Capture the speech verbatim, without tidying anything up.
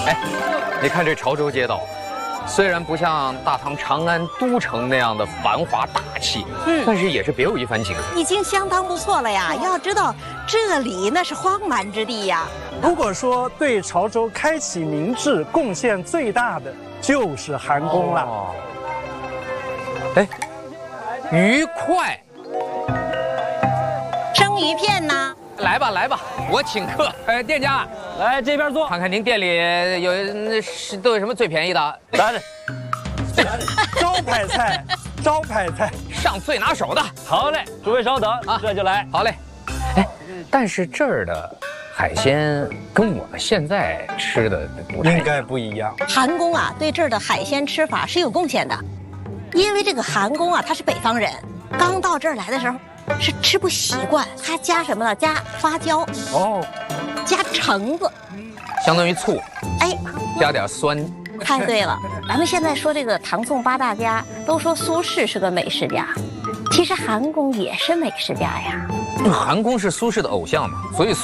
哎，你看这潮州街道，虽然不像大唐长安都城那样的繁华大气，嗯，但是也是别有一番景色。 已经相当不错了呀。要知道，这里那是荒蛮之地呀。 如果说对潮州开启明治贡献最大的，就是韩宫了。哦、 哎，鱼块， 生鱼片呢？ 来吧来吧，我请客。哎，店家， 来这边坐， 看看您店里有那是都有什么最便宜的？ 来来， 招牌菜，招牌菜， 上最拿手的。 好嘞，诸位稍等啊，这就来。 好嘞。哎，但是这儿的海鲜跟我们现在吃的不太应该不一样。 韩宫啊，对这儿的海鲜吃法是有贡献的，因为这个韩宫啊，他是北方人，刚到这儿来的时候是吃不习惯，他加什么呢？加花椒哦，加橙子， 相当于醋， 哎， 加点酸。 太对了，咱们现在说这个唐宋八大家，都说苏轼是个美食家，其实韩宫也是美食家呀。 韩宫是苏轼的偶像嘛，所以。